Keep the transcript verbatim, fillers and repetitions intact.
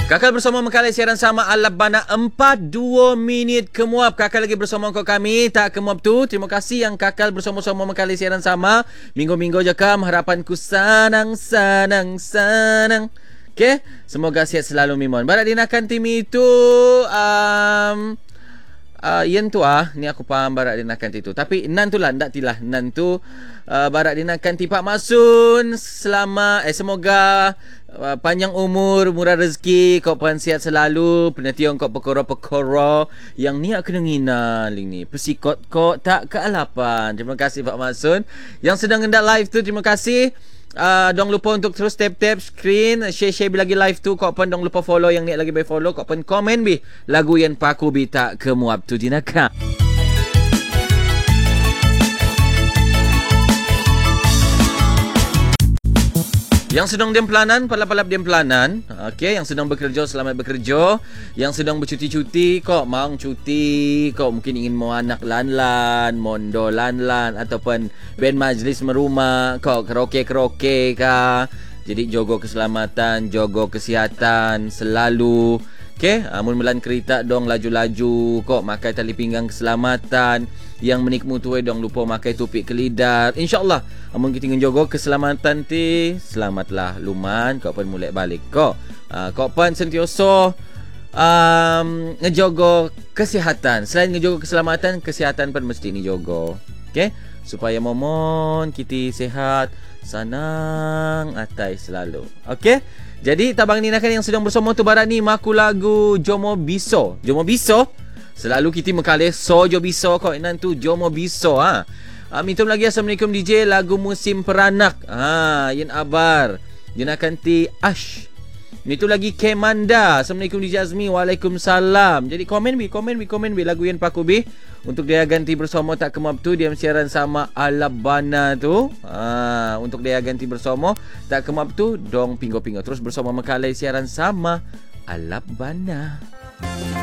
Kakal bersama Mengkalai siaran sama Alabana empat dua minit kemuap. Kakal lagi bersama kau kami tak kemuap tu. Terima kasih yang kakal bersama-sama Mengkalai siaran sama. Minggu-minggu je kam. Harapanku sanang sanang sanang. Okay, semoga sihat selalu Mimon. Barat dinakan tim itu um, uh, Yen tu ah, ni aku faham barat dinakan itu. Tapi nan tu lah, ndak tilah nan tu uh, barat dinakan ti Pak Masun. Selama eh semoga uh, panjang umur, murah rezeki, kau pun sihat selalu. Penationg kau perkara-perkara yang ni aku ngina ling ni. Persikot kau tak kealapan. Terima kasih Pak Masun. Yang sedang hendak live tu, terima kasih. Uh, Don't lupa untuk terus tap-tap screen, share-share lagi live tu. Kau pun don't lupa follow yang ni lagi by follow. Kau pun komen bi lagu yang paku bi tak kemuap tu dinaka. Yang sedang diam pelanan, palap-palap diam pelanan. Okey, yang sedang bekerja, selamat bekerja. Yang sedang bercuti-cuti, kok mau cuti, kok mungkin ingin mau anak lan-lan, mondo lan-lan, ataupun band majlis merumah, kok keroke-keroke kah. Jadi jogo keselamatan, jogo kesihatan selalu. Okey, amun melan kereta dong laju-laju, kok makai tali pinggang keselamatan. Yang menikmu tu dong lupa makai tupik kelidar. InsyaAllah amun kita ingin jogo keselamatan ti, selamatlah luman. Kau pun mulai balik kok. Uh, kau pun sentiasa um, ngejogo kesihatan. Selain ngejogo keselamatan, kesihatan pun mesti ni jogo. Okay, supaya momon kita sehat, sanang atai selalu. Okay, jadi tabang ni nakkan yang sedang bersama tu barat ni maku lagu Jomo Biso. Jomo Biso selalu kita mengkalih sojo biso kau nan tu Jomo Biso ha. Ah, mintum lagi Assalamualaikum D J lagu musim peranak. Ha, yen abar. Yen akan ti Ash. Itu lagi Kemanda. Assalamualaikum D J Azmi. Waalaikumsalam. Jadi komen bi, komen bi, komen bi lagu yang paku bi untuk dia ganti bersama tak kemuap tu diam siaran sama Alabana tu. Ha, untuk dia ganti bersama tak kemuap tu dong pinggo-pinggo terus bersama Mengkalai siaran sama Alabana.